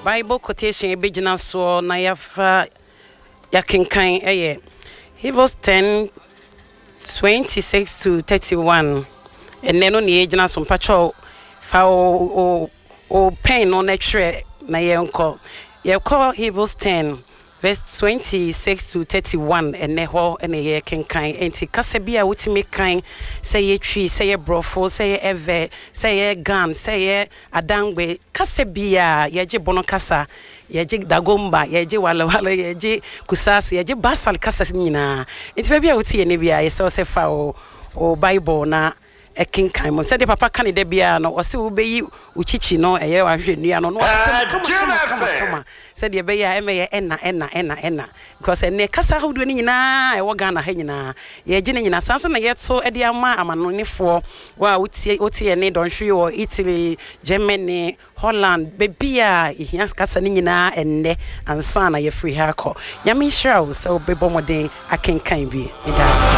Bible quotation ebegyina so na yafa yakenkan eye Hebrews 10:26-31 eneno ne egyina so mpacho fa o pen no na twerɛ na yenko Hebrews 10:26-31 eneho ene ye kenkan enti kasa bia wotime kan say ye twi say ye brofo say ye eve say ye gan say ye adangbe kasa bia ye je bono kasa ye je dagomba ye je wala ye je kusasi ye je basal kasa nyina enti bia wotie ne bia ye say fa o Bible na ekenkan mo say de papa kan de bia no o se wo beyi uchichi no eye wa hwe nua no come say de be ya eme ye ena because ene kasa hodo ni nyina e wo Ghana ha nyina ye gine nyina sanso na ye to e de ama amanonefo wa wotie ne don hwe o Italy, Germany, Holland bebia ihia kasa ni nyina enne ansa na ye free ha ko nyame hira wo so bebo moden akenkan bi